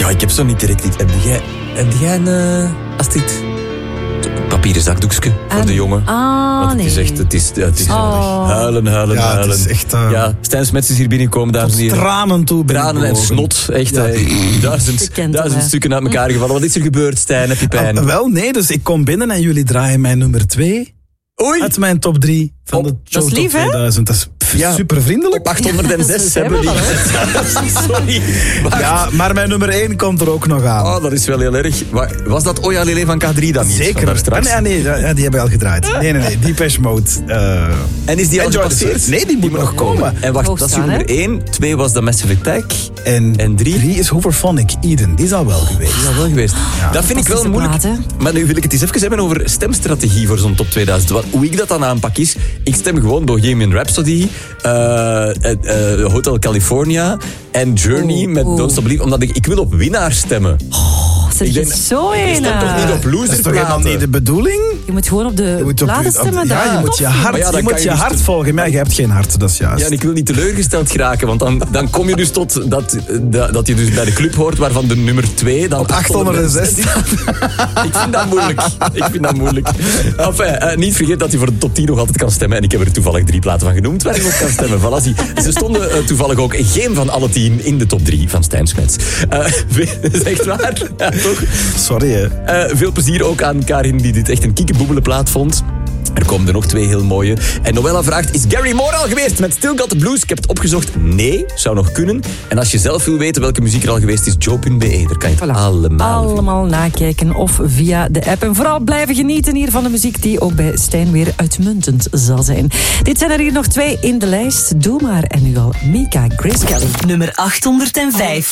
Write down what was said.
Ja, ik heb zo niet direct iets. Heb jij een... Astrid? Papieren zakdoekje voor de jongen. Want het is echt... Het is huilen. Ja, het is echt... Ja, Stijn Smets is hier binnengekomen, dames en heren. Tranen toe. Tranen en snot. Echt, duizend stukken uit elkaar gevallen. Wat is er gebeurd, Stijn? Heb je pijn? Wel, nee, dus ik kom binnen en jullie draaien mijn nummer 2. Oei! Uit mijn top 3 van de show dat is lief, top 2000. Dat is super vriendelijk. Op 806 hebben we die. Sorry. Ja, maar mijn nummer 1 komt er ook nog aan. Oh, dat is wel heel erg. Was dat Oja Lele van K3 dan niet? Zeker. Straks? Nee, die hebben we al gedraaid. Nee. Depeche Mode. En is die al gepasseerd? Nee, die moet nog komen. En wacht, dat is je nummer 1. 2 was de Massive Attack. En 3 is Hooverphonic, Eden. Die is al wel geweest. Ja. Dat vind ik wel moeilijk. Maar nu wil ik het eens even hebben over stemstrategie voor zo'n top 2000. Hoe ik dat dan aanpak is, ik stem gewoon Bohemian Rhapsody, Hotel California en Journey met Don't Stop Believing, omdat ik wil op winnaar stemmen. Ik denk, zo je stemt toch niet op loser? Dat is toch helemaal niet de bedoeling? Je moet gewoon op de platen stemmen. Ja, je moet je hart volgen. Maar je hebt geen hart, dat is juist. Ja, en ik wil niet teleurgesteld geraken, want dan kom je dus tot dat je dus bij de club hoort waarvan de nummer 2 dan op 806. Ik vind dat moeilijk. Enfin, niet vergeet dat je voor de top 10 nog altijd kan stemmen. En ik heb er toevallig 3 platen van genoemd waar je op kan stemmen. Voilà, ze stonden toevallig ook geen van alle 10 in de top 3 van Stijn Smets. Dat is echt waar. Ja, toch? Sorry, hè. Veel plezier ook aan Karin, die dit echt een kiekeboebele plaat vond. Er komen er nog 2 heel mooie. En Noella vraagt, is Gary Moore al geweest met Still Got the Blues? Ik heb het opgezocht. Nee, zou nog kunnen. En als je zelf wil weten welke muziek er al geweest is, joe.be. Daar kan je het allemaal nakijken of via de app. En vooral blijven genieten hier van de muziek die ook bij Stijn weer uitmuntend zal zijn. Dit zijn er hier nog 2 in de lijst. Doe maar. En nu al Mika Grace Kelly. Nummer 805.